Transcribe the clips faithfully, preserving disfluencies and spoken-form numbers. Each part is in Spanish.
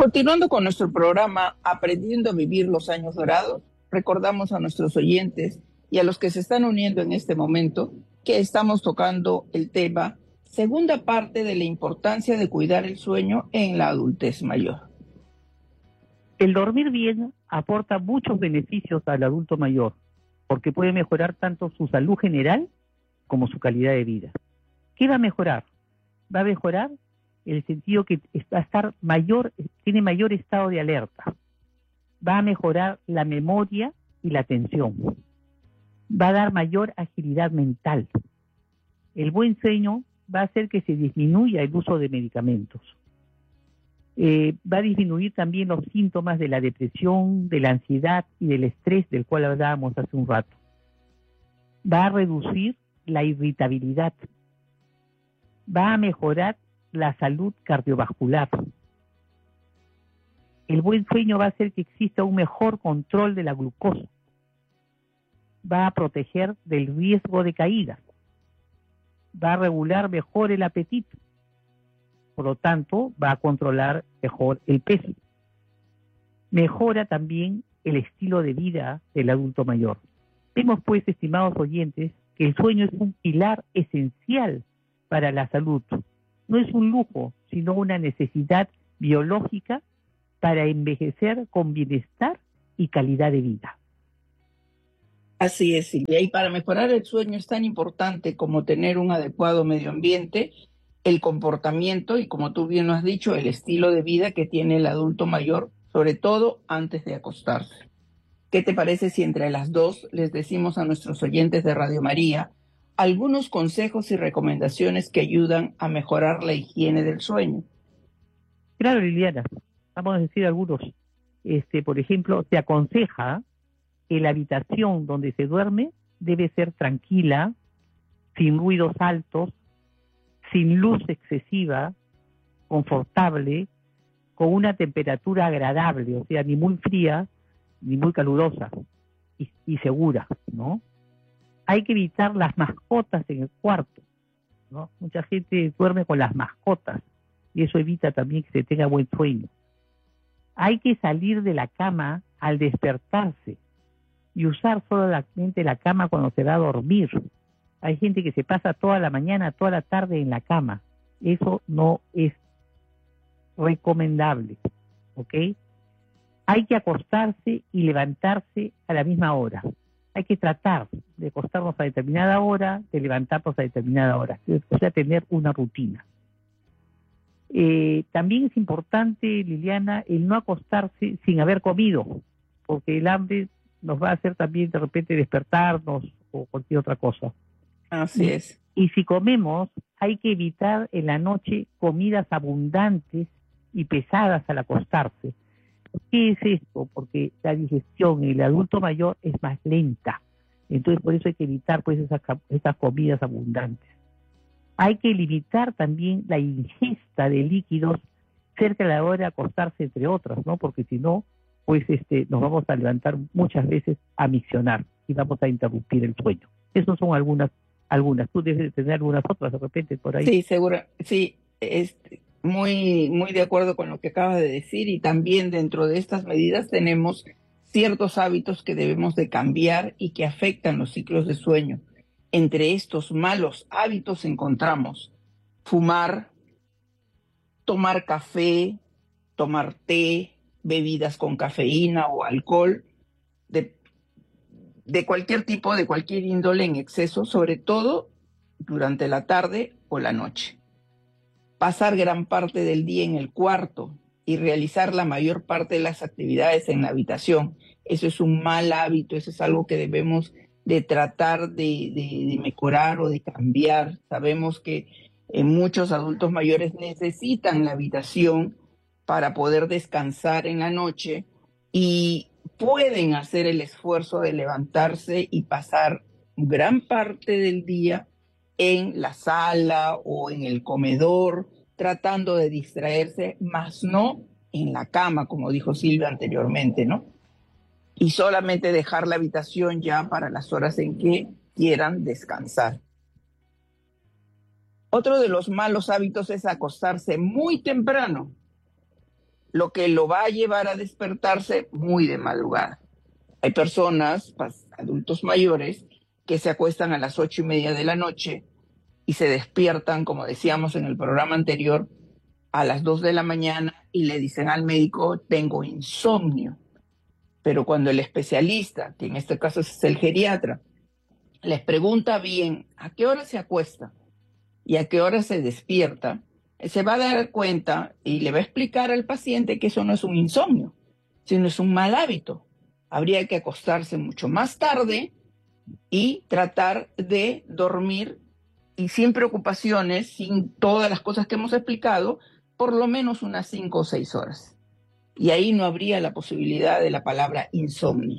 Continuando con nuestro programa Aprendiendo a Vivir los Años Dorados, recordamos a nuestros oyentes y a los que se están uniendo en este momento que estamos tocando el tema segunda parte de la importancia de cuidar el sueño en la adultez mayor. El dormir bien aporta muchos beneficios al adulto mayor, porque puede mejorar tanto su salud general como su calidad de vida. ¿Qué va a mejorar? Va a mejorar el sentido que va a estar mayor, tiene mayor estado de alerta. Va a mejorar la memoria y la atención. Va a dar mayor agilidad mental. El buen sueño va a hacer que se disminuya el uso de medicamentos. Eh, va a disminuir también los síntomas de la depresión, de la ansiedad y del estrés del cual hablábamos hace un rato. Va a reducir la irritabilidad. Va a mejorar la salud cardiovascular. El buen sueño va a hacer que exista un mejor control de la glucosa. Va a proteger del riesgo de caída. Va a regular mejor el apetito. Por lo tanto, va a controlar mejor el peso. Mejora también el estilo de vida del adulto mayor. Vemos pues, estimados oyentes, que el sueño es un pilar esencial para la salud. No es un lujo, sino una necesidad biológica para envejecer con bienestar y calidad de vida. Así es, Silvia. Y para mejorar el sueño es tan importante como tener un adecuado medio ambiente, el comportamiento y, como tú bien lo has dicho, el estilo de vida que tiene el adulto mayor, sobre todo antes de acostarse. ¿Qué te parece si entre las dos les decimos a nuestros oyentes de Radio María algunos consejos y recomendaciones que ayudan a mejorar la higiene del sueño? Claro, Liliana. Vamos a decir algunos. Este, por ejemplo, se aconseja que la habitación donde se duerme debe ser tranquila, sin ruidos altos, sin luz excesiva, confortable, con una temperatura agradable, o sea, ni muy fría ni muy calurosa y, y segura, ¿no? Hay que evitar las mascotas en el cuarto, ¿no? Mucha gente duerme con las mascotas y eso evita también que se tenga buen sueño. Hay que salir de la cama al despertarse y usar solamente la cama cuando se va a dormir. Hay gente que se pasa toda la mañana, toda la tarde en la cama. Eso no es recomendable, ¿ok? Hay que acostarse y levantarse a la misma hora. Hay que tratar de acostarnos a determinada hora, de levantarnos a determinada hora, o sea, tener una rutina. Eh, también es importante, Liliana, el no acostarse sin haber comido, porque el hambre nos va a hacer también de repente despertarnos o cualquier otra cosa. Así es. Y si comemos, hay que evitar en la noche comidas abundantes y pesadas al acostarse. ¿Qué es esto? Porque la digestión en el adulto mayor es más lenta. Entonces, por eso hay que evitar pues esas, esas comidas abundantes. Hay que limitar también la ingesta de líquidos cerca de la hora de acostarse, entre otras, ¿no? Porque si no, pues este, nos vamos a levantar muchas veces a miccionar y vamos a interrumpir el sueño. Esas son algunas, algunas. Tú debes tener algunas otras de repente por ahí. Sí, seguro. Sí, este, muy, muy de acuerdo con lo que acabas de decir, y también dentro de estas medidas tenemos ciertos hábitos que debemos de cambiar y que afectan los ciclos de sueño. Entre estos malos hábitos encontramos fumar, tomar café, tomar té, bebidas con cafeína o alcohol, de, de cualquier tipo, de cualquier índole en exceso, sobre todo durante la tarde o la noche. Pasar gran parte del día en el cuarto y realizar la mayor parte de las actividades en la habitación. Eso es un mal hábito, eso es algo que debemos de tratar de, de, de mejorar o de cambiar. Sabemos que eh, muchos adultos mayores necesitan la habitación para poder descansar en la noche y pueden hacer el esfuerzo de levantarse y pasar gran parte del día en la sala o en el comedor, tratando de distraerse, más no en la cama, como dijo Silvia anteriormente, ¿no? Y solamente dejar la habitación ya para las horas en que quieran descansar. Otro de los malos hábitos es acostarse muy temprano. lo que lo va a llevar a despertarse muy de madrugada. Hay personas, adultos mayores, que se acuestan a las ocho y media de la noche y se despiertan, como decíamos en el programa anterior, a las dos de la mañana y le dicen al médico, tengo insomnio. Pero cuando el especialista, que en este caso es el geriatra, les pregunta bien a qué hora se acuesta y a qué hora se despierta, se va a dar cuenta y le va a explicar al paciente que eso no es un insomnio, sino es un mal hábito. Habría que acostarse mucho más tarde y tratar de dormir y sin preocupaciones, sin todas las cosas que hemos explicado, por lo menos unas cinco o seis horas. Y ahí no habría la posibilidad de la palabra insomnio.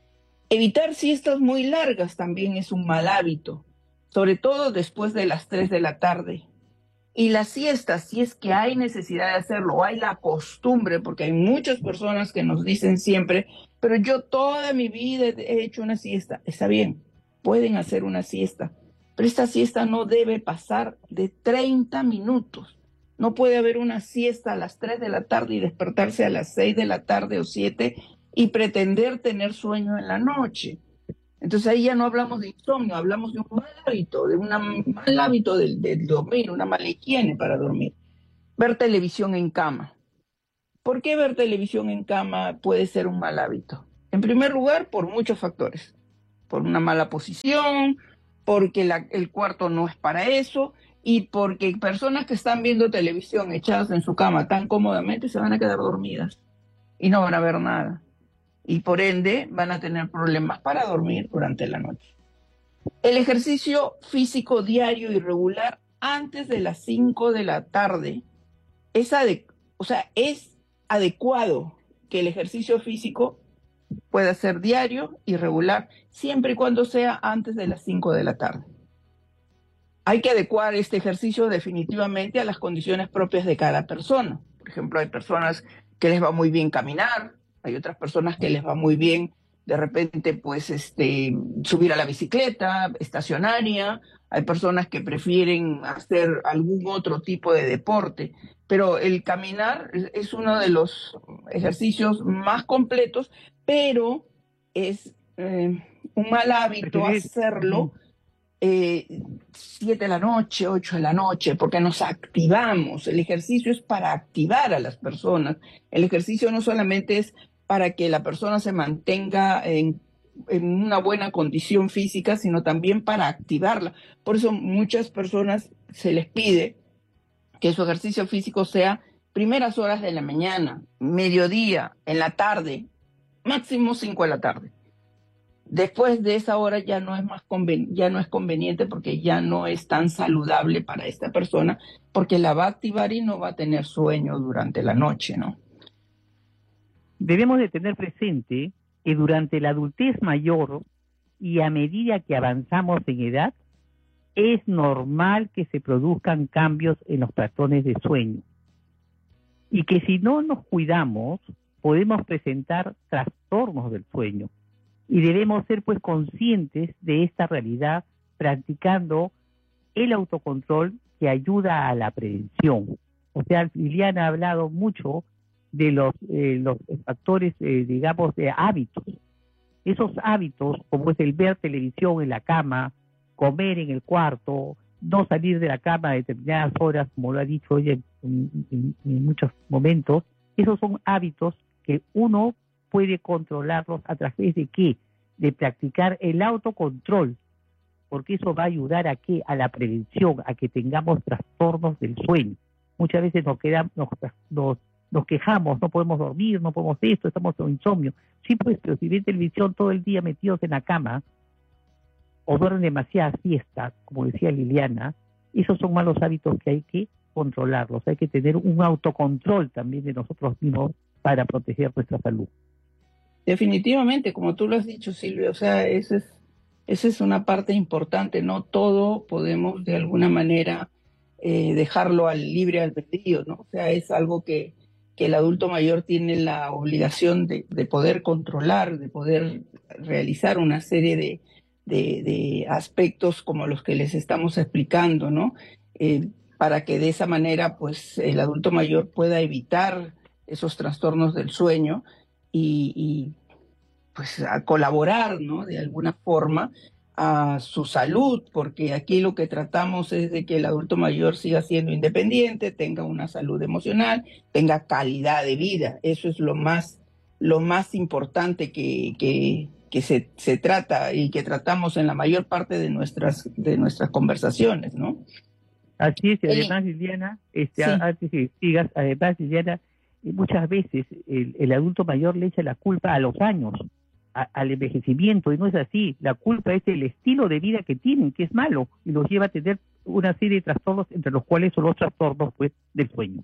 Evitar siestas muy largas también es un mal hábito, sobre todo después de las tres de la tarde. Y la siesta, si es que hay necesidad de hacerlo, o hay la costumbre, porque hay muchas personas que nos dicen siempre, pero yo toda mi vida he hecho una siesta. Está bien, pueden hacer una siesta, pero esta siesta no debe pasar de treinta minutos. No puede haber una siesta a las tres de la tarde y despertarse a las seis de la tarde o siete y pretender tener sueño en la noche. Entonces ahí ya no hablamos de insomnio, hablamos de un mal hábito, de un mal hábito del, del dormir, una mala higiene para dormir. Ver televisión en cama. ¿Por qué ver televisión en cama puede ser un mal hábito? En primer lugar, por muchos factores. Por una mala posición, porque la, el cuarto no es para eso, y porque personas que están viendo televisión echadas en su cama tan cómodamente se van a quedar dormidas y no van a ver nada. Y por ende van a tener problemas para dormir durante la noche. El ejercicio físico diario y regular antes de las cinco de la tarde es, ade- o sea, es adecuado que el ejercicio físico pueda ser diario y regular siempre y cuando sea antes de las cinco de la tarde. Hay que adecuar este ejercicio definitivamente a las condiciones propias de cada persona. Por ejemplo, hay personas que les va muy bien caminar, hay otras personas que les va muy bien de repente pues este subir a la bicicleta estacionaria, hay personas que prefieren hacer algún otro tipo de deporte, pero el caminar es, es uno de los ejercicios más completos, pero es eh, un mal hábito hacerlo eh, siete de la noche, ocho de la noche, porque nos activamos. El ejercicio es para activar a las personas. El ejercicio no solamente es para que la persona se mantenga en, en una buena condición física, sino también para activarla. Por eso muchas personas se les pide que su ejercicio físico sea primeras horas de la mañana, mediodía, en la tarde, máximo cinco de la tarde. Después de esa hora ya no es más conven- ya no es conveniente porque ya no es tan saludable para esta persona porque la va a activar y no va a tener sueño durante la noche, ¿no? Debemos de tener presente que durante la adultez mayor y a medida que avanzamos en edad, es normal que se produzcan cambios en los patrones de sueño y que si no nos cuidamos podemos presentar trastornos del sueño. Y debemos ser pues conscientes de esta realidad practicando el autocontrol que ayuda a la prevención. O sea, Liliana ha hablado mucho de los, eh, los factores, eh, digamos, de hábitos. Esos hábitos, como es el ver televisión en la cama, comer en el cuarto, no salir de la cama a determinadas horas, como lo ha dicho ella en, en, en muchos momentos, esos son hábitos que uno puede controlarlos a través de qué, de practicar el autocontrol, porque eso va a ayudar a qué, a la prevención, a que tengamos trastornos del sueño. Muchas veces nos quedamos, nos, nos, nos quejamos, no podemos dormir, no podemos esto, estamos con insomnio. Sí, pues, pero si ven televisión todo el día metidos en la cama, o duermen demasiadas siestas, como decía Liliana, esos son malos hábitos que hay que controlarlos, hay que tener un autocontrol también de nosotros mismos para proteger nuestra salud. Definitivamente, como tú lo has dicho, Silvia, o sea, esa es, esa es una parte importante, no todo podemos de alguna manera eh, dejarlo al libre albedrío, ¿no? O sea, es algo que, que el adulto mayor tiene la obligación de, de poder controlar, de poder realizar una serie de, de, de aspectos como los que les estamos explicando, ¿no? Eh, para que de esa manera, pues, el adulto mayor pueda evitar esos trastornos del sueño y, y pues a colaborar, ¿no? De alguna forma a su salud, porque aquí lo que tratamos es de que el adulto mayor siga siendo independiente, tenga una salud emocional, tenga calidad de vida. Eso es lo más, lo más importante que, que, que se, se trata y que tratamos en la mayor parte de nuestras, de nuestras conversaciones, ¿no? Así es, y El, además, Liliana, este, sí. antes que sigas, además, Liliana, muchas veces el, el adulto mayor le echa la culpa a los años, a, al envejecimiento, y no es así. La culpa es el estilo de vida que tienen, que es malo, y los lleva a tener una serie de trastornos, entre los cuales son los trastornos, pues, del sueño.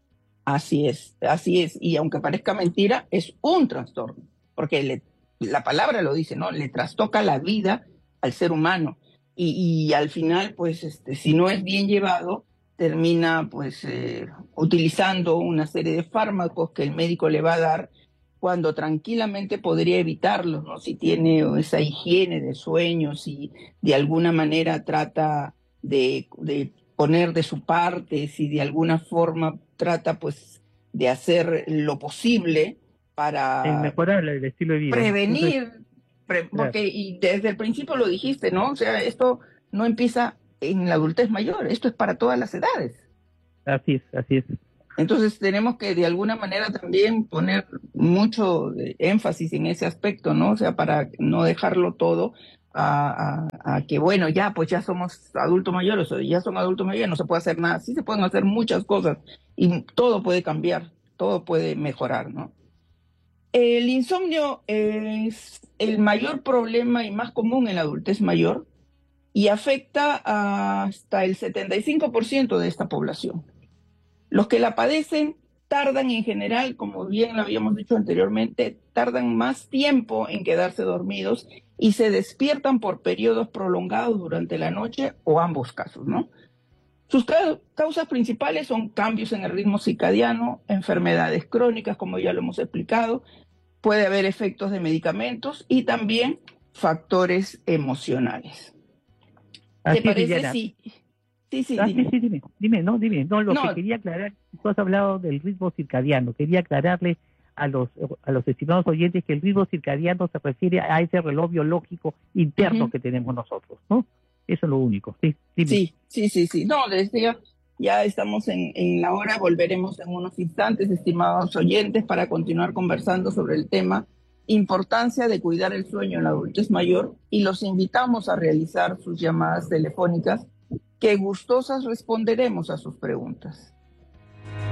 Así es, así es. Y aunque parezca mentira, es un trastorno, porque le, la palabra lo dice, ¿no? Le trastoca la vida al ser humano. Y, y al final, pues, este, si no es bien llevado, termina, pues, eh, utilizando una serie de fármacos que el médico le va a dar cuando tranquilamente podría evitarlos, ¿no? Si tiene esa higiene de sueño, si de alguna manera trata de, de poner de su parte, si de alguna forma trata pues de hacer lo posible En para mejorar el estilo de vida. Entonces, prevenir, pre, claro, porque y desde el principio lo dijiste, ¿no? O sea, esto no empieza en la adultez mayor, esto es para todas las edades. así es, así es. Entonces tenemos que de alguna manera también poner mucho énfasis en ese aspecto, ¿no? O sea, para no dejarlo todo a, a, a que, bueno, ya, pues ya somos adultos mayores, o ya son adultos mayores, no se puede hacer nada. Sí se pueden hacer muchas cosas y todo puede cambiar, todo puede mejorar, ¿no? El insomnio es el mayor problema y más común en la adultez mayor y afecta hasta el setenta y cinco por ciento de esta población. Los que la padecen tardan en general, como bien lo habíamos dicho anteriormente, tardan más tiempo en quedarse dormidos y se despiertan por periodos prolongados durante la noche o ambos casos, ¿no? Sus ca causas principales son cambios en el ritmo circadiano, enfermedades crónicas, como ya lo hemos explicado, puede haber efectos de medicamentos y también factores emocionales. ¿Te Así es, parece Liliana. si... Sí, sí, Ah, sí, dime. sí, dime, dime, no, dime, no, lo que No, quería aclarar, tú has hablado del ritmo circadiano, quería aclararle a los a los estimados oyentes que el ritmo circadiano se refiere a ese reloj biológico interno uh-huh. que tenemos nosotros, ¿no? Eso es lo único, sí, dime. Sí, sí, sí, sí. No, les decía, ya estamos en, en la hora, volveremos en unos instantes, estimados oyentes, para continuar conversando sobre el tema importancia de cuidar el sueño en la adultez mayor y los invitamos a realizar sus llamadas telefónicas que gustosas responderemos a sus preguntas.